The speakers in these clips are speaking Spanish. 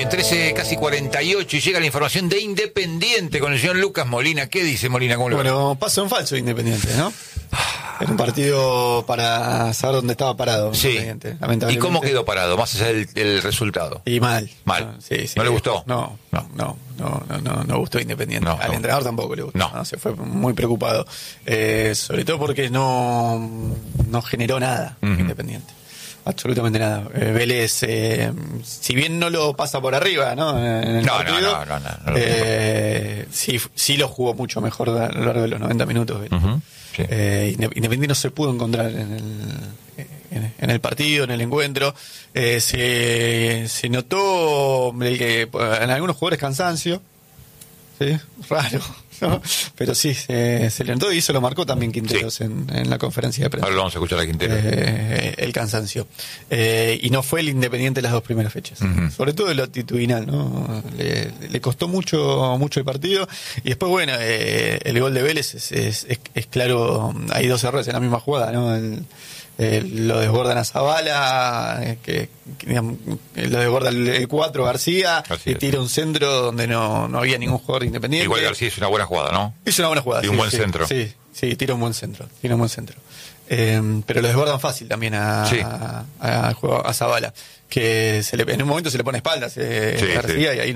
13, casi 48, y llega la información de Independiente con el señor Lucas Molina. ¿Qué dice Molina? ¿Cómo le va? Bueno, paso en falso de Independiente, ¿no? Era un partido para saber dónde estaba parado. Sí. Lamentablemente. ¿Y cómo quedó parado, más allá del resultado? Y mal. Mal. Sí. ¿No le gustó? No gustó Independiente. No, Al entrenador tampoco le gustó. No. Se fue muy preocupado. Sobre todo porque no generó nada Independiente. Absolutamente nada. Vélez, si bien no lo pasa por arriba, ¿no? En el partido, sí lo jugó mucho mejor a lo largo de los 90 minutos. Uh-huh. Sí. Independiente no se pudo encontrar en el partido, en el encuentro. Se notó en algunos jugadores cansancio. ¿Sí? Raro, ¿no? Pero sí, se le notó y eso lo marcó también Quinteros, sí, en la conferencia de prensa. Ahora lo vamos a escuchar a Quinteros. El cansancio. Y no fue el Independiente las dos primeras fechas. Uh-huh. Sobre todo lo actitudinal, ¿no? Le costó mucho el partido. Y después, bueno, el gol de Vélez es claro, hay dos errores en la misma jugada, ¿no? Lo desbordan a Zavala, digamos, lo desborda el 4 García, y tira un centro donde no había ningún jugador Independiente. Igual García hizo una buena jugada, ¿no? Hizo una buena jugada. Y un buen centro. Sí, tira un buen centro. Pero lo desbordan fácil también a Zavala, que en un momento se le pone espaldas García, y ahí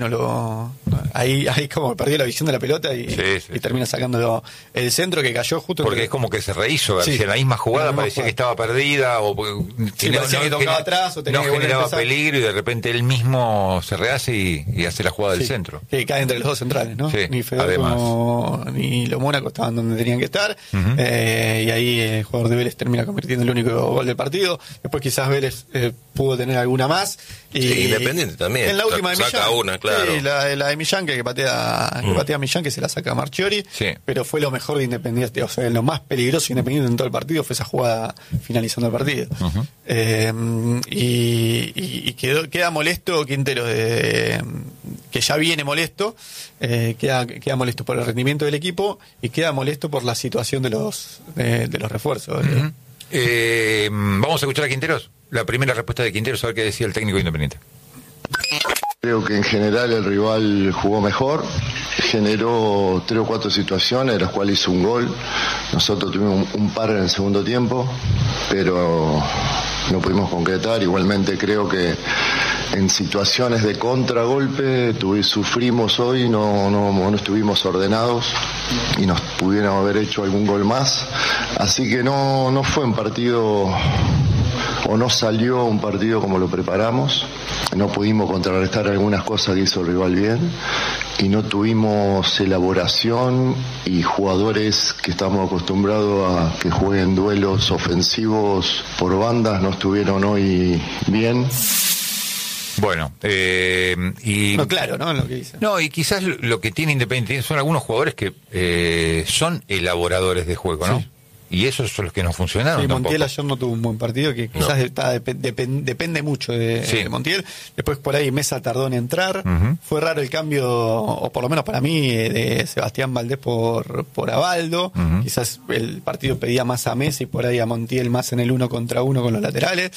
ahí como perdió la visión de la pelota y termina sacándolo el centro, que cayó justo porque es como que se rehizo García en la misma jugada, parecía que estaba perdida o parecía que tocaba atrás o tenía no que generaba peligro, y de repente él mismo se rehace y hace la jugada del centro, que cae entre los dos centrales, ¿no? Ni Fedor ni Lo Mónaco estaban donde tenían que estar. Uh-huh. Y ahí el jugador de Vélez termina convirtiendo el único gol del partido. Después quizás Vélez pudo tener alguna más. Independiente también. En la última de Millán. Saca una, claro. Sí, la de Millán, que patea a Millán, que se la saca a Marchiori. Sí. Pero fue lo mejor de Independiente. O sea, lo más peligroso de Independiente en todo el partido fue esa jugada finalizando el partido. Uh-huh. Y queda molesto Quinteros, que ya viene molesto. Queda molesto por el rendimiento del equipo y queda molesto por la situación de los refuerzos. Uh-huh. Vamos a escuchar a Quinteros. La primera respuesta de Quinteros, a ver qué decía el técnico Independiente. Creo que en general el rival jugó mejor, generó 3 o 4 situaciones, de las cuales hizo un gol. Nosotros tuvimos un par en el segundo tiempo, pero no pudimos concretar. Igualmente creo que en situaciones de contragolpe sufrimos hoy, no estuvimos ordenados y nos pudieron haber hecho algún gol más. Así que no fue un partido, o no salió un partido como lo preparamos. No pudimos contrarrestar algunas cosas que hizo el rival bien, y no tuvimos elaboración, y jugadores que estamos acostumbrados a que jueguen duelos ofensivos por bandas no estuvieron hoy bien. Bueno, no, claro, ¿no? Lo que dice. No, y quizás lo que tiene Independiente son algunos jugadores que son elaboradores de juego, ¿no? Sí. Y esos son los que no funcionaron. Sí, Montiel ayer no tuvo un buen partido, que quizás depende mucho de Montiel. Después por ahí Mesa tardó en entrar. Uh-huh. Fue raro el cambio, o por lo menos para mí, de Sebastián Valdés por Abaldo. Uh-huh. Quizás el partido pedía más a Mesa y por ahí a Montiel más en el 1 contra 1 con los laterales.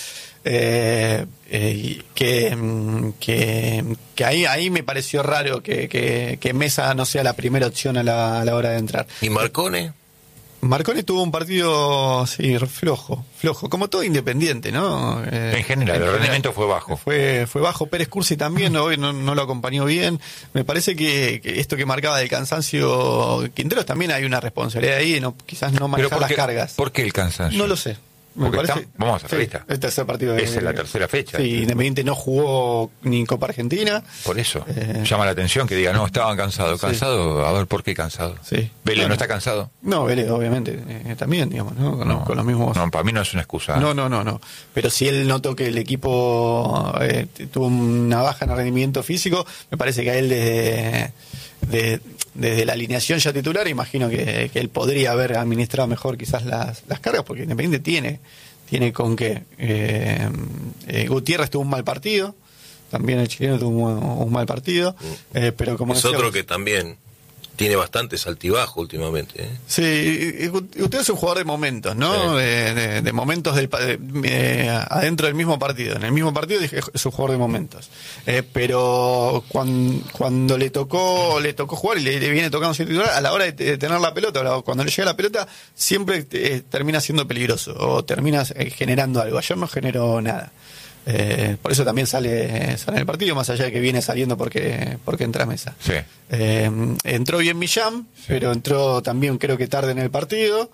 Que ahí me pareció raro que Mesa no sea la primera opción a la hora de entrar. ¿Y Marcone tuvo un partido flojo, como todo Independiente, ¿no? En general, el rendimiento fue bajo. Fue bajo. Pérez Cursi también hoy no lo acompañó bien. Me parece que esto que marcaba del cansancio Quinteros, también hay una responsabilidad ahí, quizás no manejar las cargas. ¿Por qué el cansancio? No lo sé. Vamos a hacer la lista. El tercer partido. Esa es la tercera fecha. Sí, Independiente no jugó ni Copa Argentina. Por eso llama la atención que diga, no, estaban cansados. ¿Cansado? A ver, ¿por qué cansado? Sí. ¿Vélez no está cansado? No, Vélez obviamente también, digamos, ¿no? Con los mismos. No, para mí no es una excusa. No. Pero si él notó que el equipo tuvo una baja en el rendimiento físico, me parece que a él desde la alineación ya titular, imagino que él podría haber administrado mejor quizás las cargas, porque Independiente tiene con qué. Gutiérrez tuvo un mal partido, también el chileno tuvo un mal partido, pero como es otro que también tiene bastantes altibajos últimamente, ¿eh? Sí, y usted es un jugador de momentos, ¿no? Sí. De momentos adentro del mismo partido. En el mismo partido dije es un jugador de momentos. Pero cuando le tocó jugar y le viene tocando ser titular, a la hora de tener la pelota, cuando le llega la pelota, siempre termina siendo peligroso o termina generando algo. Ayer no generó nada. Por eso también sale en el partido, más allá de que viene saliendo porque entra a Mesa. Sí. Entró bien Millán, pero entró también creo que tarde en el partido.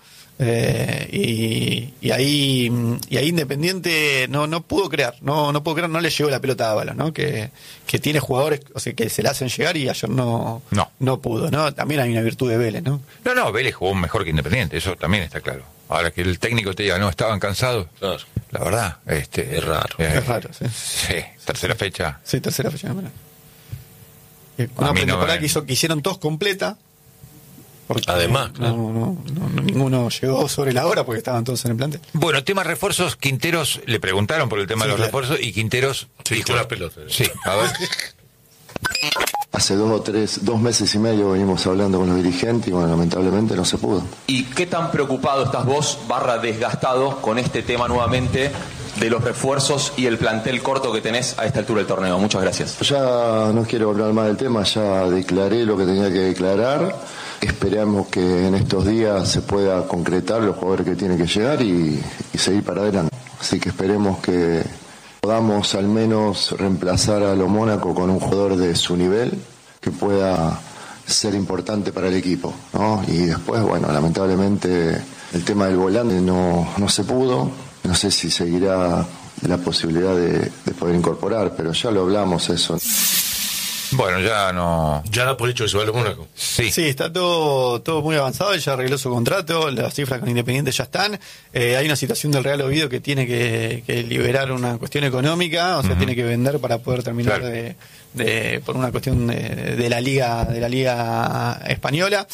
Y ahí Independiente no pudo crear, no le llegó la pelota a Ábalos, ¿no? Que tiene jugadores, o sea, que se la hacen llegar y ayer no pudo, ¿no? También hay una virtud de Vélez, ¿no? No, Vélez jugó mejor que Independiente, eso también está claro. Ahora que el técnico te diga, no, estaban cansados, Claro. la verdad, Es raro. Es raro, sí. Sí, tercera fecha. Sí, tercera fecha. A Una mí no temporada me- que hicieron todos completa. Porque Además, claro. ninguno llegó sobre la hora porque estaban todos en el plantel. Bueno, tema refuerzos, Quinteros, le preguntaron por el tema Sí, de los claro. refuerzos y Quinteros Se echó la pelota. Sí, a ver. Hace 2 meses y medio venimos hablando con los dirigentes y bueno, lamentablemente no se pudo. ¿Y qué tan preocupado estás vos, /desgastado, con este tema nuevamente de los refuerzos y el plantel corto que tenés a esta altura del torneo? Muchas gracias. Ya no quiero hablar más del tema, ya declaré lo que tenía que declarar. Esperamos que en estos días se pueda concretar los jugadores que tienen que llegar y seguir para adelante. Así que esperemos que podamos al menos reemplazar a lo Mónaco con un jugador de su nivel que pueda ser importante para el equipo, ¿no? Y después, bueno, lamentablemente el tema del volante no se pudo. No sé si seguirá la posibilidad de poder incorporar, pero ya lo hablamos eso. Bueno, ya no. Ya da por hecho que se va a los Mónaco. Sí. Sí, está todo muy avanzado, él ya arregló su contrato, las cifras con Independiente ya están. Hay una situación del Real Oviedo que tiene que liberar una cuestión económica, o sea, tiene que vender para poder terminar Claro. por una cuestión de la liga española.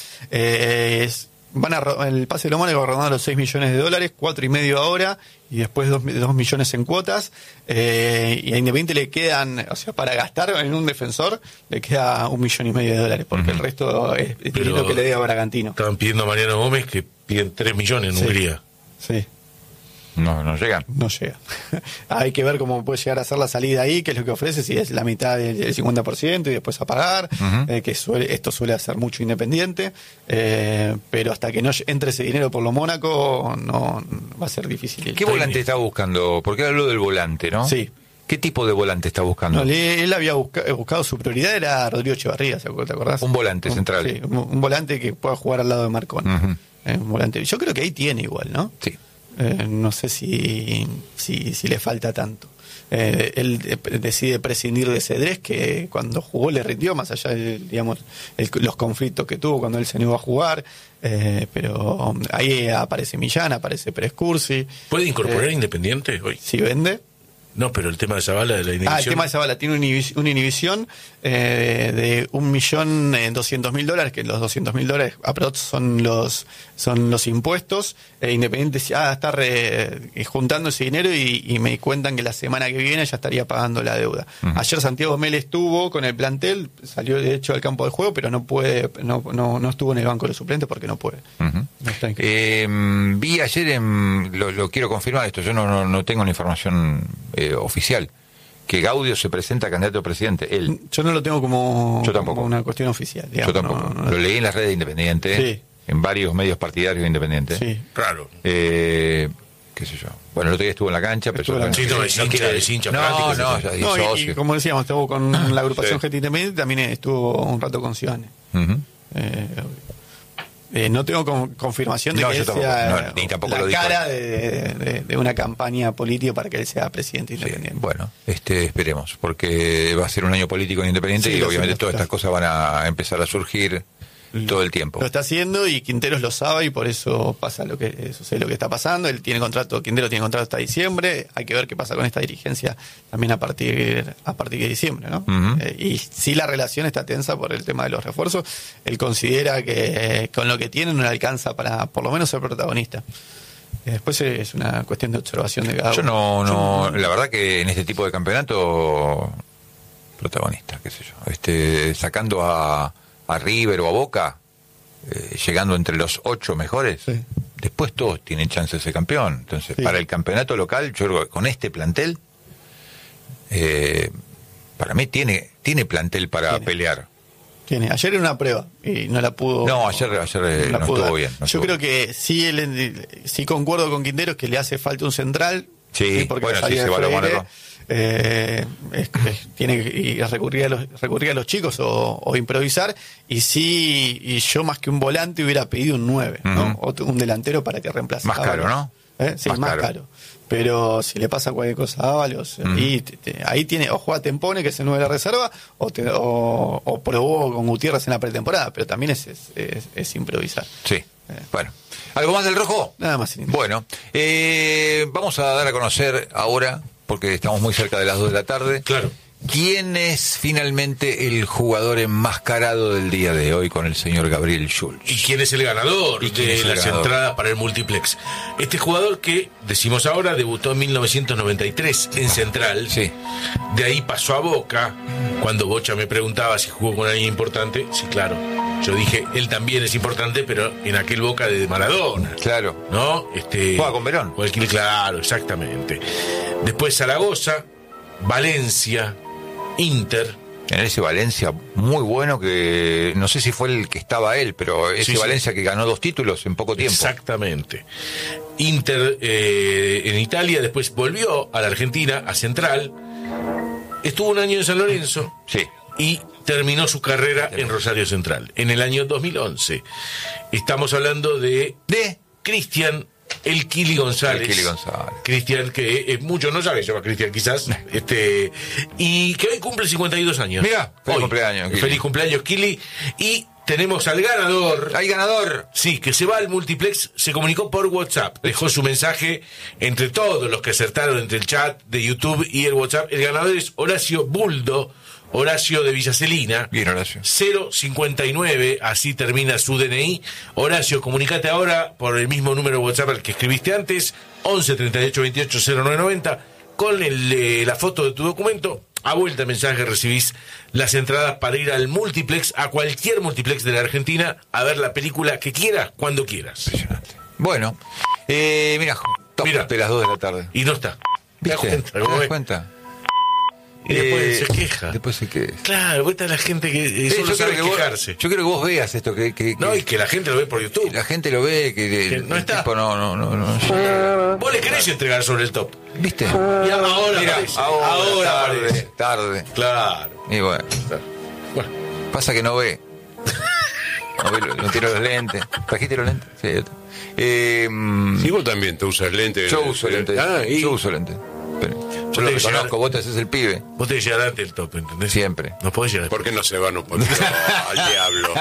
El pase de lo Mónaco va a rondar los $6 millones, 4,5 ahora y después 2 millones en cuotas, y a Independiente le quedan, o sea, para gastar en un defensor le queda $1,5 millones, porque el resto es dinero que le debe a Bragantino. Estaban pidiendo a Mariano Gómez que piden 3 millones en Sí. Hungría. Sí, No llegan. no llega. Hay que ver cómo puede llegar a ser la salida ahí, qué es lo que ofrece, si es la mitad del 50% y después a pagar, que esto suele hacer mucho Independiente, pero hasta que no entre ese dinero por lo Mónaco no va a ser difícil. ¿Qué volante está buscando? Porque habló del volante, ¿no? Sí. ¿Qué tipo de volante está buscando? No, él había buscado, su prioridad era Rodrigo Echevarría, ¿te acordás? Un volante central. Sí, un volante que pueda jugar al lado de Marcón. Un volante. Yo creo que ahí tiene igual, ¿no? Sí. No sé si le falta tanto. Él decide prescindir de Cedrés, que cuando jugó le rindió, más allá de, digamos, los conflictos que tuvo cuando él se negó a jugar. Pero ahí aparece Millán, aparece Pérez Cursi. ¿Puede incorporar Independiente hoy? Si vende. No, pero el tema de Zavala, de la inhibición. El tema de Zavala tiene una inhibición de $1.200.000, que los $200.000 aprox son los impuestos. Independiente está juntando ese dinero y me cuentan que la semana que viene ya estaría pagando la deuda. Ayer Santiago Mel estuvo con el plantel, salió de hecho al campo de juego, pero no estuvo en el banco de los suplentes porque no puede. No está inscrito. Vi ayer, lo quiero confirmar esto, yo no tengo la información oficial, que Gaudio se presenta candidato a presidente, él. Yo no lo tengo Yo tampoco. como una cuestión oficial. Digamos, Yo tampoco. Lo leí en las redes de Independiente, Sí. en varios medios partidarios de Independiente. Sí. Claro. Qué sé yo. Bueno, el otro día estuvo en la cancha, pero Estuvo en la cancha. Sí, no, es hincha fanático, No, sí. ya es No, socio. y como decíamos, estuvo con la agrupación Sí. Gente Independiente, también estuvo un rato con Ciudadanos. Ujú. No tengo confirmación de No, que yo él tampoco, sea ni tampoco la lo dijo. cara de una campaña política para que él sea presidente Sí, independiente. bueno, esperemos, porque va a ser un año político en Independiente Sí, y lo obviamente sé, todas claro. estas cosas van a empezar a surgir todo el tiempo. Lo está haciendo y Quinteros lo sabe y por eso pasa sucede lo que está pasando. Él tiene contrato, Quintero tiene contrato hasta diciembre. Hay que ver qué pasa con esta dirigencia también a partir de diciembre, ¿no? Y si la relación está tensa por el tema de los refuerzos, él considera que con lo que tiene no le alcanza para por lo menos ser protagonista. Después es una cuestión de observación de cada Yo uno. la verdad que en este tipo de campeonato, protagonista, qué sé yo, sacando a River o a Boca, llegando entre los 8 mejores, Sí. después todos tienen chance de ser campeón. Entonces, Sí. para el campeonato local, yo creo que con este plantel, para mí tiene plantel para Tiene. pelear. Ayer era una prueba y no la pudo. No, ayer no pudo estuvo dar. bien. no Yo estuvo creo bien. que sí concuerdo con Quinteros que le hace falta un central. Sí, porque bueno, la salida sí, se de va a Freire, Mónaco. tiene que recurrir a los chicos o improvisar. Y yo más que un volante hubiera pedido un 9, ¿no? Un delantero para que reemplace. Más a caro, Ábalos. ¿no? Sí, Más más caro. caro. Pero si le pasa cualquier cosa a Ábalos, y ahí tiene, o juega Tempone, que es el 9 de la reserva, o probó con Gutiérrez en la pretemporada, pero también es improvisar. Sí. Bueno. ¿Algo más del rojo? Nada más. Bueno, vamos a dar a conocer ahora, porque estamos muy cerca de las 2 de la tarde. Claro. ¿Quién es finalmente el jugador enmascarado del día de hoy con el señor Gabriel Schulz? ¿Y quién es el ganador ¿Y quién de es el las ganador? entradas para el multiplex? Este jugador que, decimos ahora, debutó en 1993 en Central. Sí. De ahí pasó a Boca. Cuando Bocha me preguntaba si jugó con alguien importante, sí, claro. Yo dije, él también es importante, pero en aquel Boca de Maradona. Claro. ¿No? Juega con Verón. Claro, exactamente. Después Zaragoza, Valencia, Inter. En ese Valencia muy bueno, que no sé si fue el que estaba él, pero ese Sí, sí. Valencia que ganó 2 títulos en poco tiempo. Exactamente. Inter en Italia, después volvió a la Argentina, a Central. Estuvo un año en San Lorenzo. Sí. Y terminó su carrera en Rosario Central, en el año 2011. Estamos hablando de Cristian El Kili González. El Kili González. Cristian, que muchos no saben, se llama Cristian quizás, y que hoy cumple 52 años. Mirá, feliz Hoy. cumpleaños, Kili. Feliz cumpleaños, Kili. Y tenemos al ganador. ¡Hay ganador! Sí, que se va al multiplex, se comunicó por WhatsApp, dejó su mensaje entre todos los que acertaron entre el chat de YouTube y el WhatsApp. El ganador es Horacio Buldo, Horacio de Villa Celina. Bien, Horacio. 059, así termina su DNI. Horacio, comunicate ahora por el mismo número de WhatsApp al que escribiste antes, 11 38 28 0990, con la foto de tu documento. A vuelta de mensaje recibís las entradas para ir al multiplex, a cualquier multiplex de la Argentina, a ver la película que quieras, cuando quieras. Impresionante. Bueno, mira, de las 2 de la tarde. Y no está. ¿Te das ¿Viste? cuenta? ¿Te ¿Cómo das ves? cuenta? Y después se queja. Después se queja. Claro, vos está la gente que solo sabe quejarse. Yo quiero que vos veas esto, No, y que la gente lo ve por YouTube. la gente lo ve, que no el está. tipo no. Vos le querés entregar sobre el top. ¿Viste? Y ahora Mirá, aparece. ahora aparece. tarde. Claro. Y bueno, Bueno, pasa que no ve. No ve, no tiene los lentes. ¿Trajiste los lentes? Sí, yo Y vos también te usas lentes. yo uso lentes. ¿y? Yo uso lentes. Pero yo lo tengo que reconozco, llegar- vos te haces el pibe. vos tenés que llegar antes del top, ¿entendés? Siempre. No podés llegar. ¿Por qué no se van un poquito al diablo?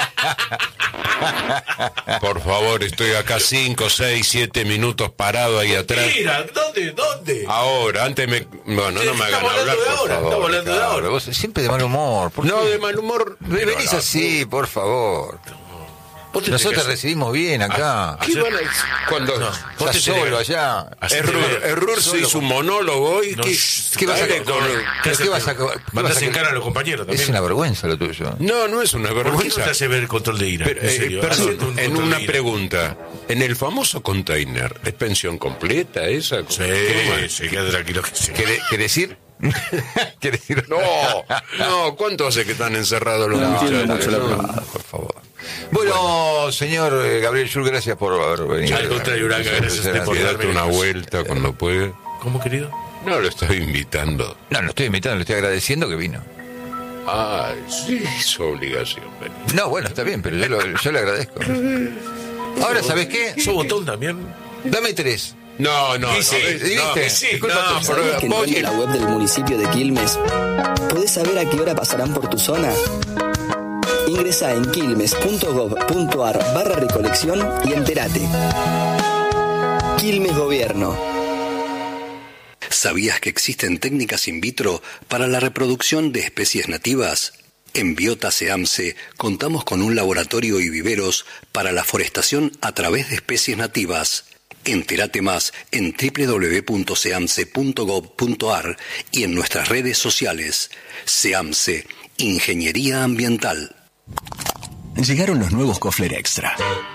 Por favor, estoy acá 5, 6, 7 minutos parado ahí atrás. Mira, ¿dónde? Ahora, antes me... Bueno, no me hagan Estamos hablar, hablando de por ahora, favor. estamos hablando de Claro, ahora. vos siempre de mal humor. ¿Por No, qué? de mal humor. Venís así, por favor. Vos te Nosotros tenés te recibimos bien acá. ¿Qué van a decir? Cuando No. Vos Estás te solo tenés- allá. Error se hizo un monólogo y No, ¿qué, shh, ¿Qué vas a dale con- ¿Qué vas a Mandás en cara a los compañeros también. Es una vergüenza lo tuyo. No es una ¿Por qué no vergüenza. te hace ver el control de ira? Pero, En serio, perdón, hacete un en control una de ira. pregunta, ¿en el famoso container es pensión completa esa? Sí, ¿Cómo es? sí, queda tranquilo que sí. ¿Qué decir? ¿Qué decir? No, ¿cuánto hace que están encerrados los muchachos? Por favor. Bueno, señor Gabriel Schulz, gracias por haber venido. Al contrario, Uranga, gracias a usted por Y darme date una la- vuelta cuando puede. ¿Cómo, querido? No, lo estoy invitando. No, lo estoy invitando, le estoy agradeciendo que vino. Ay, sí, es su obligación venir. No, bueno, está bien, pero yo le agradezco. Ahora, ¿sabes qué? ¿Sos botón también? Dame 3. No, ¿viste? Sí, Disculpa, no, tú. ¿Sabías que entrando oye. en la web del municipio de Quilmes podés saber a qué hora pasarán por tu zona? Ingresa en quilmes.gov.ar/recolección y entérate. Quilmes Gobierno. ¿Sabías que existen técnicas in vitro para la reproducción de especies nativas? En Biota SEAMSE contamos con un laboratorio y viveros para la forestación a través de especies nativas. Entérate más en www.seamse.gov.ar y en nuestras redes sociales. SEAMSE, Ingeniería Ambiental. Llegaron los nuevos Kofler Extra.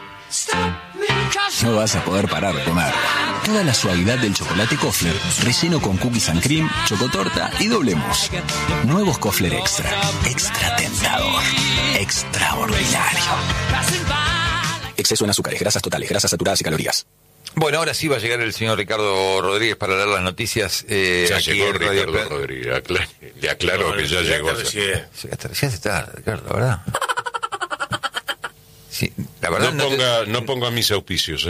No vas a poder parar de comer. Toda la suavidad del chocolate Kofler, relleno con cookies and cream, chocotorta y doble mousse. Nuevos Kofler Extra. Extra tentador. Extraordinario. Exceso en azúcares, grasas totales, grasas saturadas y calorías. Bueno, ahora sí va a llegar el señor Ricardo Rodríguez para leer las noticias. Ya aquí llegó en Radio Ricardo Rodríguez. Le aclaro que ya llegó. Ya se está, Ricardo, ¿verdad? Sí, la verdad no ponga mis auspicios,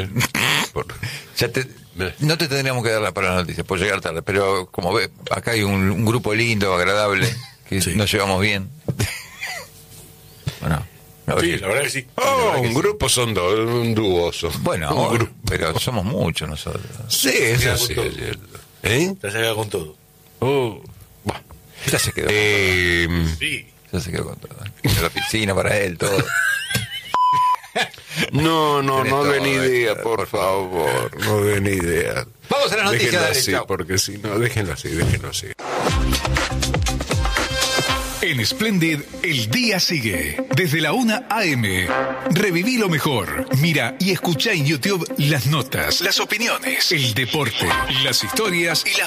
no te tendríamos que dar para las noticias por llegar tarde, pero como ve, acá hay un grupo lindo, agradable, que nos llevamos bien. Bueno, sí, la verdad que sí. Un grupo son dos, un dúo son. Bueno, pero somos muchos nosotros. Sí, eso sí. Ya se queda con todo. Ya se quedó. Sí. Ya se quedó con todo. La piscina para él, todo. No den idea, por favor. No den idea. Vamos a las noticias. Déjenlo así, porque si no, déjenlo así. En Splendid, el día sigue. Desde la 1 a.m. Reviví lo mejor. Mira y escucha en YouTube las notas, las opiniones, el deporte, las historias y las